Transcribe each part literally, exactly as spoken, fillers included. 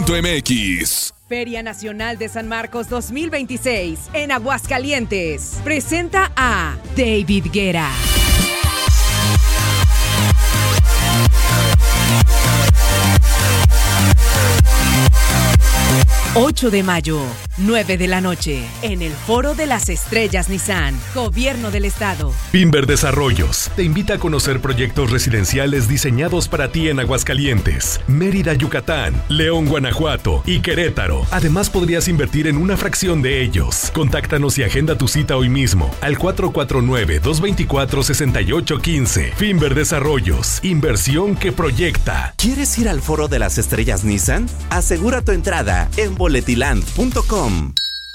M X. Feria Nacional de San Marcos dos mil veintiséis en Aguascalientes. Presenta a David Guerra. ocho de mayo, nueve de la noche, en el Foro de las Estrellas Nissan, Gobierno del Estado. Finver Desarrollos te invita a conocer proyectos residenciales diseñados para ti en Aguascalientes, Mérida, Yucatán, León, Guanajuato y Querétaro. Además, podrías invertir en una fracción de ellos. Contáctanos y agenda tu cita hoy mismo al cuatro cuatro nueve, dos dos cuatro, seis ocho uno cinco. Finver Desarrollos, inversión que proyecta. ¿Quieres ir al Foro de las Estrellas Nissan? Asegura tu entrada en boletiland punto com.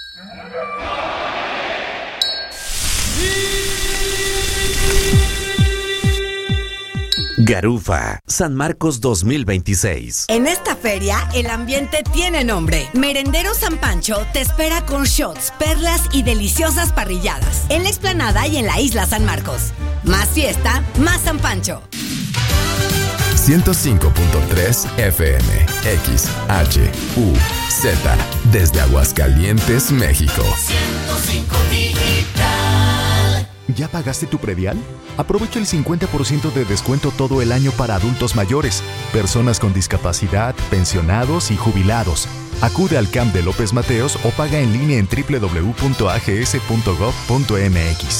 Garufa, San Marcos dos mil veintiséis. En esta feria, el ambiente tiene nombre. Merendero San Pancho te espera con shots, perlas y deliciosas parrilladas. En la explanada y en la isla San Marcos. Más fiesta, más San Pancho. ciento cinco punto tres F M, X, H, U, Z, desde Aguascalientes, México. ciento cinco Digital. ¿Ya pagaste tu predial? Aprovecha el cincuenta por ciento de descuento todo el año para adultos mayores, personas con discapacidad, pensionados y jubilados. Acude al C A M de López Mateos o paga en línea en doble u doble u doble u punto a g s punto gov punto m x.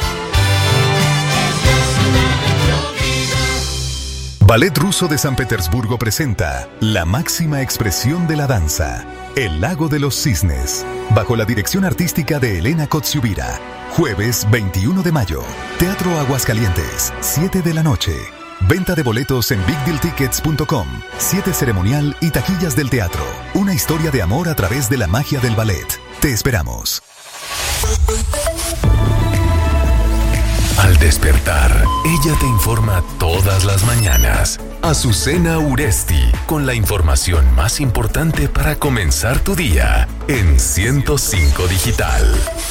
Ballet Ruso de San Petersburgo presenta la máxima expresión de la danza, El Lago de los Cisnes, bajo la dirección artística de Elena Kotsiubira. Jueves veintiuno de mayo, Teatro Aguascalientes, siete de la noche. Venta de boletos en big deal tickets punto com, siete ceremonial y taquillas del teatro. Una historia de amor a través de la magia del ballet. Te esperamos. Al despertar, ella te informa todas las mañanas. Azucena Uresti, con la información más importante para comenzar tu día en ciento cinco Digital.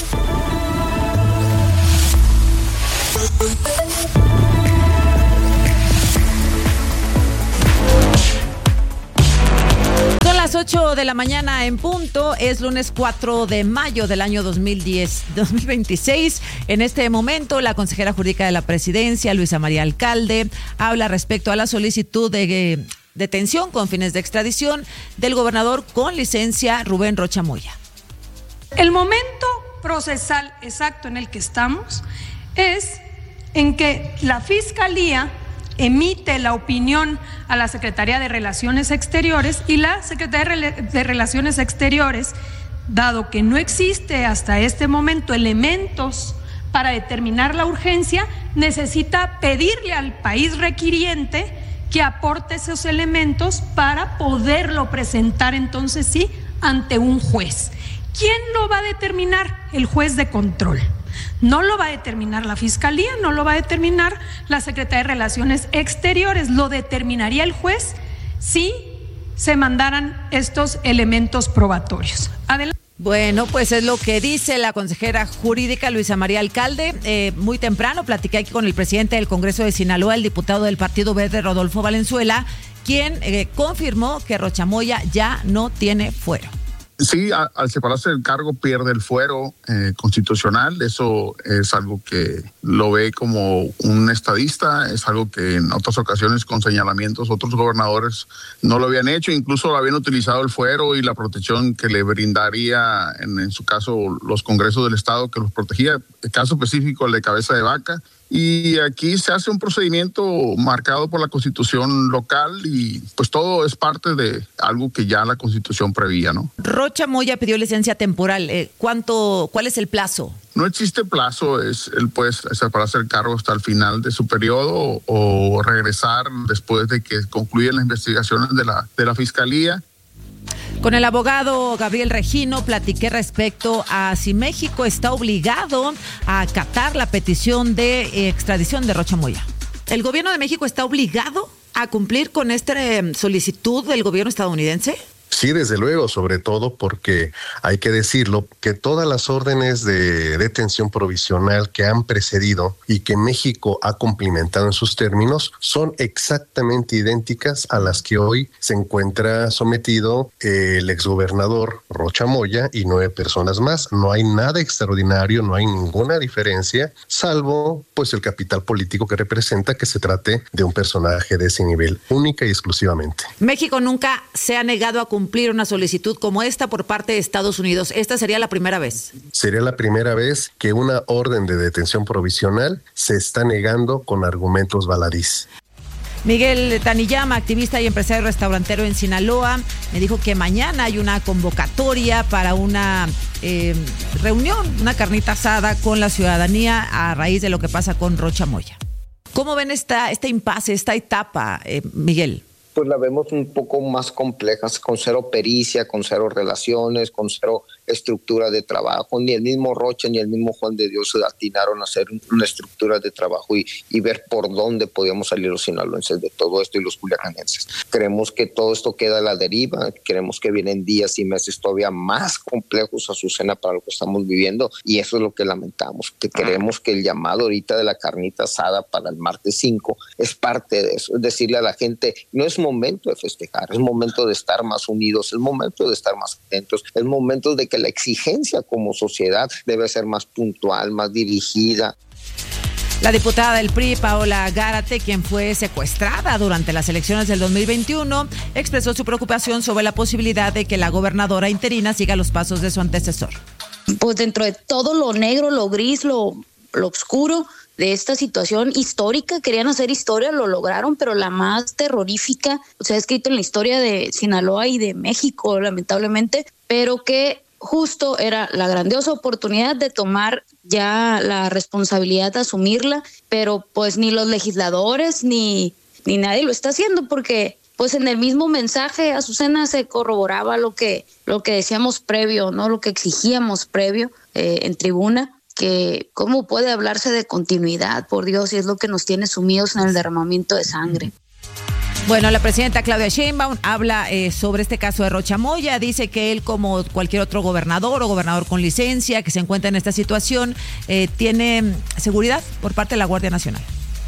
Son las ocho de la mañana en punto, es lunes cuatro de mayo del año dos mil diez, dos mil veintiséis. En este momento, la consejera jurídica de la presidencia, Luisa María Alcalde, habla respecto a la solicitud de eh, detención con fines de extradición del gobernador con licencia Rubén Rocha Moya. El momento procesal exacto en el que estamos es en que la Fiscalía emite la opinión a la Secretaría de Relaciones Exteriores y la Secretaría de Relaciones Exteriores, dado que no existe hasta este momento elementos para determinar la urgencia, necesita pedirle al país requiriente que aporte esos elementos para poderlo presentar entonces sí ante un juez. ¿Quién lo va a determinar? El juez de control. No lo va a determinar la Fiscalía, no lo va a determinar la Secretaría de Relaciones Exteriores, lo determinaría el juez si se mandaran estos elementos probatorios. Adelante. Bueno, pues es lo que dice la consejera jurídica Luisa María Alcalde. Eh, muy temprano platiqué aquí con el presidente del Congreso de Sinaloa, el diputado del Partido Verde, Rodolfo Valenzuela, quien eh, confirmó que Rocha Moya ya no tiene fuero. Sí, a, al separarse del cargo pierde el fuero eh, constitucional. Eso es algo que lo ve como un estadista, es algo que en otras ocasiones con señalamientos otros gobernadores no lo habían hecho, incluso habían utilizado el fuero y la protección que le brindaría, en, en su caso, los congresos del estado que los protegía, el caso específico el de Cabeza de Vaca. Y aquí se hace un procedimiento marcado por la Constitución local y pues todo es parte de algo que ya la Constitución prevía, ¿no? Rocha Moya pidió licencia temporal. Eh, ¿cuánto, ¿Cuál es el plazo? No existe plazo, es él puede separarse el cargo hasta el final de su periodo o, o regresar después de que concluyan las investigaciones de la, de la Fiscalía. Con el abogado Gabriel Regino platiqué respecto a si México está obligado a acatar la petición de extradición de Rocha Moya. ¿El gobierno de México está obligado a cumplir con esta solicitud del gobierno estadounidense? Sí, desde luego, sobre todo porque hay que decirlo, que todas las órdenes de detención provisional que han precedido y que México ha cumplimentado en sus términos son exactamente idénticas a las que hoy se encuentra sometido el exgobernador Rocha Moya y nueve personas más. No hay nada extraordinario, no hay ninguna diferencia, salvo pues el capital político que representa, que se trate de un personaje de ese nivel, única y exclusivamente. México nunca se ha negado a cumplir una solicitud como esta por parte de Estados Unidos. ¿Esta sería la primera vez? Sería la primera vez que una orden de detención provisional se está negando con argumentos baladís. Miguel Taniyama, activista y empresario restaurantero en Sinaloa, me dijo que mañana hay una convocatoria para una eh, reunión, una carnita asada con la ciudadanía a raíz de lo que pasa con Rocha Moya. ¿Cómo ven esta, este impasse, esta etapa, eh, Miguel? Pues la vemos un poco más compleja, con cero pericia, con cero relaciones, con cero estructura de trabajo. Ni el mismo Rocha ni el mismo Juan de Dios se atinaron a hacer una estructura de trabajo y, y ver por dónde podíamos salir los sinaloenses de todo esto y los culiacanenses. Creemos que todo esto queda a la deriva, creemos que vienen días y meses todavía más complejos, Azucena, para lo que estamos viviendo, y eso es lo que lamentamos, que creemos que el llamado ahorita de la carnita asada para el martes cinco es parte de eso, es decirle a la gente, no es momento de festejar, es momento de estar más unidos, es momento de estar más atentos, es momento de que la exigencia como sociedad debe ser más puntual, más dirigida. La diputada del P R I, Paola Gárate, quien fue secuestrada durante las elecciones del dos mil veintiuno, expresó su preocupación sobre la posibilidad de que la gobernadora interina siga los pasos de su antecesor. Pues dentro de todo lo negro, lo gris, lo, lo oscuro de esta situación histórica, querían hacer historia, lo lograron, pero la más terrorífica, se ha escrito en la historia de Sinaloa y de México, lamentablemente, pero que justo era la grandiosa oportunidad de tomar ya la responsabilidad de asumirla, pero pues ni los legisladores ni, ni nadie lo está haciendo, porque pues en el mismo mensaje, Azucena, se corroboraba lo que, lo que decíamos previo, ¿no? Lo que exigíamos previo eh, en tribuna, que cómo puede hablarse de continuidad, por Dios, y es lo que nos tiene sumidos en el derramamiento de sangre. Bueno, la presidenta Claudia Sheinbaum habla eh, sobre este caso de Rocha Moya. Dice que él, como cualquier otro gobernador o gobernador con licencia que se encuentra en esta situación, eh, tiene seguridad por parte de la Guardia Nacional.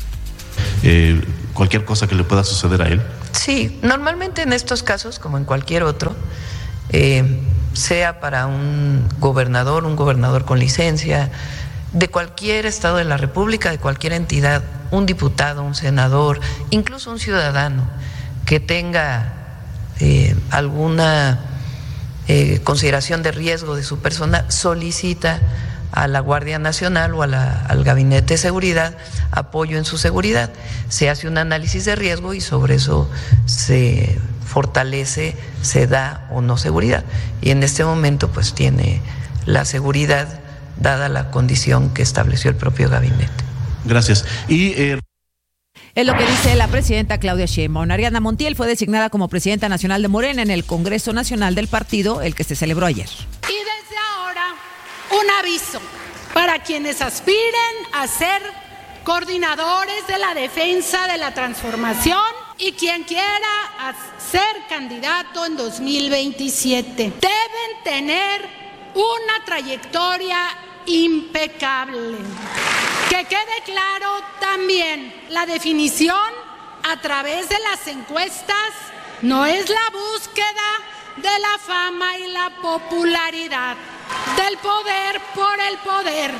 Eh, cualquier cosa que le pueda suceder a él. Sí, normalmente en estos casos, como en cualquier otro, eh, sea para un gobernador, un gobernador con licencia, de cualquier estado de la República, de cualquier entidad, un diputado, un senador, incluso un ciudadano que tenga eh, alguna eh, consideración de riesgo de su persona, solicita a la Guardia Nacional o a la, al Gabinete de Seguridad apoyo en su seguridad. Se hace un análisis de riesgo y sobre eso se fortalece, se da o no seguridad. Y en este momento pues tiene la seguridad dada la condición que estableció el propio gabinete. Gracias. Y eh... es lo que dice la presidenta Claudia Sheinbaum. Ariadna Montiel fue designada como presidenta nacional de Morena en el Congreso Nacional del partido, el que se celebró ayer. Y desde ahora, un aviso para quienes aspiren a ser coordinadores de la defensa de la transformación y quien quiera ser candidato en dos mil veintisiete. Deben tener una trayectoria impecable. Que quede claro también, la definición a través de las encuestas no es la búsqueda de la fama y la popularidad, del poder por el poder.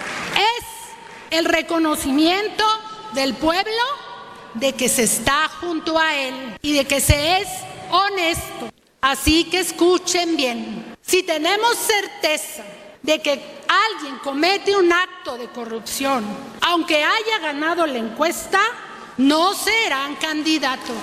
Es el reconocimiento del pueblo de que se está junto a él y de que se es honesto. Así que escuchen bien. Si tenemos certeza de que alguien comete un acto de corrupción, aunque haya ganado la encuesta, no serán candidatos.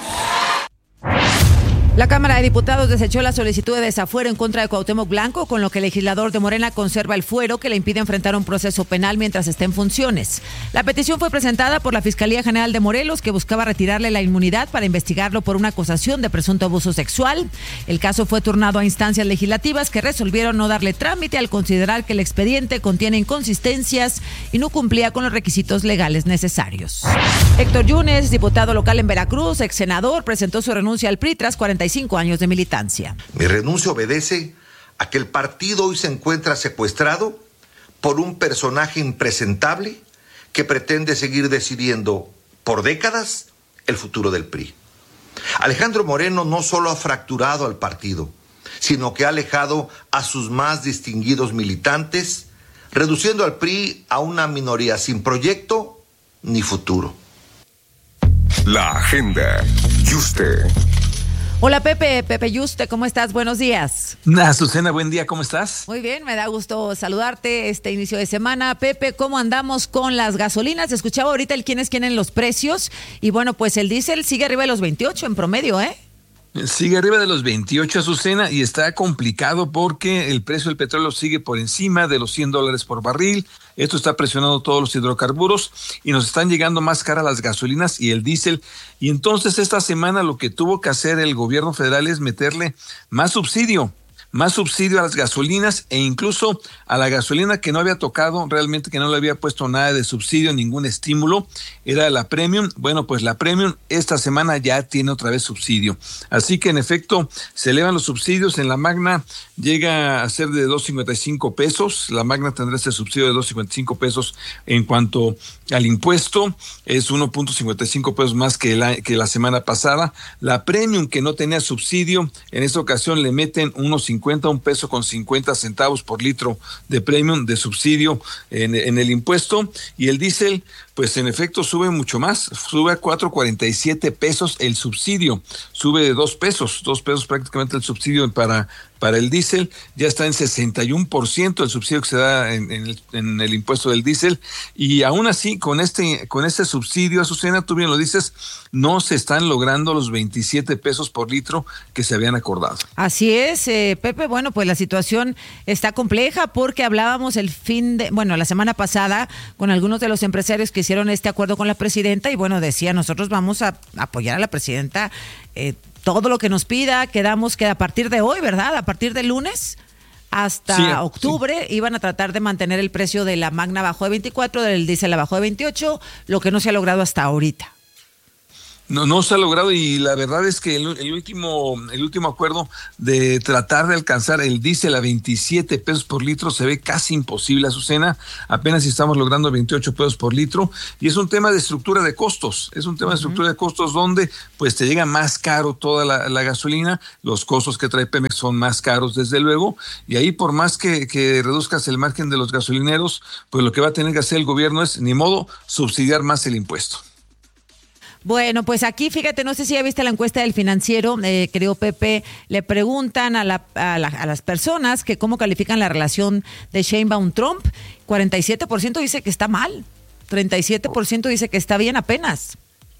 La Cámara de Diputados desechó la solicitud de desafuero en contra de Cuauhtémoc Blanco, con lo que el legislador de Morena conserva el fuero que le impide enfrentar un proceso penal mientras esté en funciones. La petición fue presentada por la Fiscalía General de Morelos, que buscaba retirarle la inmunidad para investigarlo por una acusación de presunto abuso sexual. El caso fue turnado a instancias legislativas que resolvieron no darle trámite al considerar que el expediente contiene inconsistencias y no cumplía con los requisitos legales necesarios. Héctor Yunes, diputado local en Veracruz, ex senador, presentó su renuncia al P R I tras cuarenta cincuenta y cinco años de militancia. Mi renuncia obedece a que el partido hoy se encuentra secuestrado por un personaje impresentable que pretende seguir decidiendo por décadas el futuro del P R I. Alejandro Moreno no solo ha fracturado al partido, sino que ha alejado a sus más distinguidos militantes, reduciendo al P R I a una minoría sin proyecto ni futuro. La agenda. Yuste. Hola Pepe, Pepe Yuste, ¿cómo estás? Buenos días. Azucena, buen día, ¿cómo estás? Muy bien, me da gusto saludarte este inicio de semana. Pepe, ¿cómo andamos con las gasolinas? Escuchaba ahorita el quién es quién en los precios y bueno, pues el diésel sigue arriba de los veintiocho en promedio, ¿eh? Sigue arriba de los veintiocho, Azucena, y está complicado porque el precio del petróleo sigue por encima de los cien dólares por barril. Esto está presionando todos los hidrocarburos y nos están llegando más caras las gasolinas y el diésel. Y entonces esta semana lo que tuvo que hacer el gobierno federal es meterle más subsidio. Más subsidio a las gasolinas e incluso a la gasolina que no había tocado, realmente que no le había puesto nada de subsidio, ningún estímulo, era la Premium. Bueno, pues la Premium esta semana ya tiene otra vez subsidio. Así que en efecto se elevan los subsidios. En la Magna llega a ser de dos cincuenta y cinco pesos. La Magna tendrá este subsidio de dos cincuenta y cinco pesos en cuanto al impuesto. Es uno punto cincuenta y cinco pesos más que la, que la semana pasada. La Premium, que no tenía subsidio, en esta ocasión le meten unos cincuenta, un peso con cincuenta centavos por litro de Premium de subsidio en, en el impuesto. Y el diésel, pues en efecto sube mucho más, sube a cuatro cuarenta y siete pesos el subsidio, sube de dos pesos, dos pesos prácticamente el subsidio para, para el diésel, ya está en sesenta y uno por ciento el subsidio que se da en, en, el, en el impuesto del diésel, y aún así con este, con este subsidio, Azucena, tú bien lo dices, no se están logrando los veintisiete pesos por litro que se habían acordado. Así es, eh, Pepe, bueno, pues la situación está compleja porque hablábamos el fin de, bueno, la semana pasada con algunos de los empresarios que hicieron este acuerdo con la presidenta y bueno, decía, nosotros vamos a apoyar a la presidenta eh, todo lo que nos pida, quedamos que a partir de hoy, ¿verdad? A partir del lunes hasta sí, octubre sí. Iban a tratar de mantener el precio de la Magna abajo de veinticuatro, del diésel abajo de veintiocho, lo que no se ha logrado hasta ahorita. No, no se ha logrado y la verdad es que el, el último el último acuerdo de tratar de alcanzar el diésel a veintisiete pesos por litro se ve casi imposible, Azucena, apenas si estamos logrando veintiocho pesos por litro y es un tema de estructura de costos, es un tema uh-huh. de estructura de costos donde pues te llega más caro toda la, la gasolina, los costos que trae Pemex son más caros desde luego y ahí por más que, que reduzcas el margen de los gasolineros, pues lo que va a tener que hacer el gobierno es ni modo subsidiar más el impuesto. Bueno, pues aquí, fíjate, no sé si ya viste la encuesta del Financiero, eh, querido Pepe, le preguntan a, la, a, la, a las personas que cómo califican la relación de Sheinbaum-Trump. cuarenta y siete por ciento dice que está mal, treinta y siete por ciento dice que está bien apenas.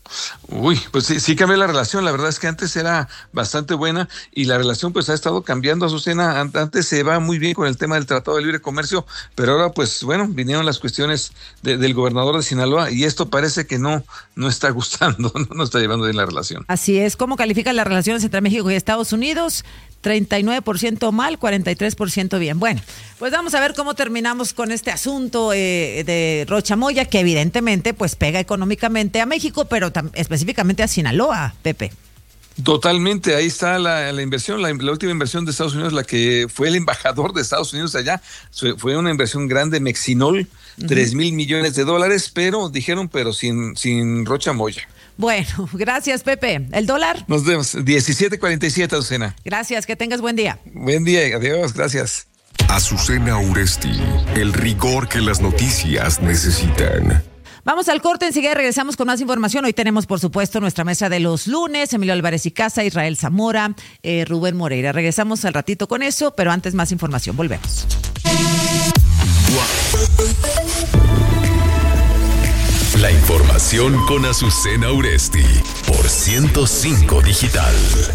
Uy, pues sí, sí cambió la relación, la verdad es que antes era bastante buena y la relación pues ha estado cambiando, Azucena, antes se va muy bien con el tema del Tratado de Libre Comercio, pero ahora pues bueno, vinieron las cuestiones de, del gobernador de Sinaloa y esto parece que no, no está gustando, no, no está llevando bien la relación. Así es, ¿cómo califican las relaciones entre México y Estados Unidos? treinta y nueve por ciento mal, cuarenta y tres por ciento bien. Bueno, pues vamos a ver cómo terminamos con este asunto eh, de Rocha Moya, que evidentemente pues pega económicamente a México, pero tam- específicamente a Sinaloa, Pepe. Totalmente, ahí está la, la inversión, la, la última inversión de Estados Unidos, la que fue el embajador de Estados Unidos allá, fue una inversión grande, Mexinol, tres mil millones de dólares, pero dijeron, pero sin, sin Rocha Moya. Bueno, gracias, Pepe. ¿El dólar? Nos vemos, diecisiete cuarenta y siete, Azucena. Gracias, que tengas buen día. Buen día, adiós, gracias. Azucena Uresti, el rigor que las noticias necesitan. Vamos al corte, enseguida regresamos con más información. Hoy tenemos, por supuesto, nuestra mesa de los lunes, Emilio Álvarez y Casa, Israel Zamora, eh, Rubén Moreira. Regresamos al ratito con eso, pero antes más información. Volvemos. La información con Azucena Uresti por ciento cinco Digital.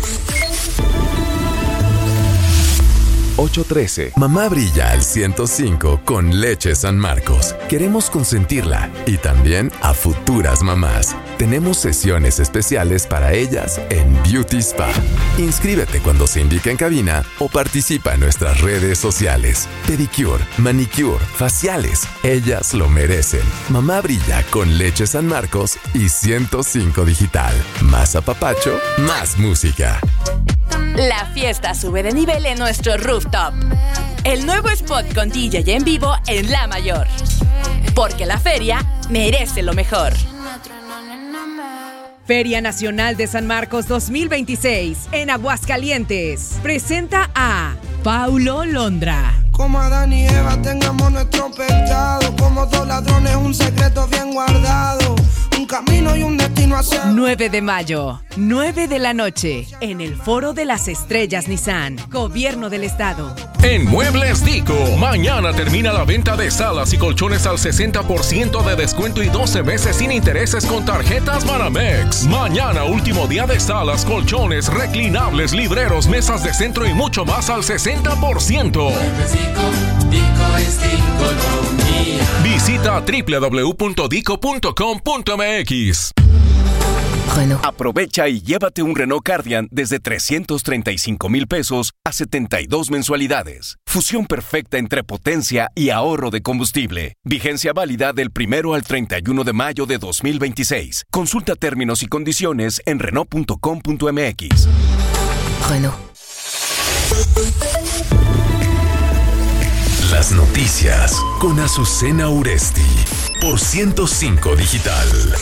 ocho trece. Mamá brilla al ciento cinco con Leche San Marcos. Queremos consentirla y también a futuras mamás. Tenemos sesiones especiales para ellas en Beauty Spa. Inscríbete cuando se indique en cabina o participa en nuestras redes sociales. Pedicure, manicure, faciales. Ellas lo merecen. Mamá brilla con Leche San Marcos y ciento cinco Digital. Más apapacho, más música. La fiesta sube de nivel en nuestro rooftop. El nuevo spot con D J en vivo en La Mayor. Porque la feria merece lo mejor. Feria Nacional de San Marcos dos mil veintiséis en Aguascalientes. Presenta a Paulo Londra. Como Adán y Eva tengamos nuestro pecado, como dos ladrones un secreto bien guardado, un camino y un destino hacia... nueve de mayo, nueve de la noche, en el Foro de las Estrellas Nissan, Gobierno del Estado. En Muebles Dico, mañana termina la venta de salas y colchones al sesenta por ciento de descuento y doce meses sin intereses con tarjetas Banamex. Mañana, último día de salas, colchones, reclinables, libreros, mesas de centro y mucho más al sesenta por ciento. Visita doble u doble u doble u punto dico punto com punto m x. Aprovecha y llévate un Renault Cardian desde trescientos treinta y cinco mil pesos a setenta y dos mensualidades. Fusión perfecta entre potencia y ahorro de combustible. Vigencia válida del primero al treinta y uno de mayo de dos mil veintiséis. Consulta términos y condiciones en renault punto com punto m x. Renault. Las noticias con Azucena Uresti por ciento cinco Digital.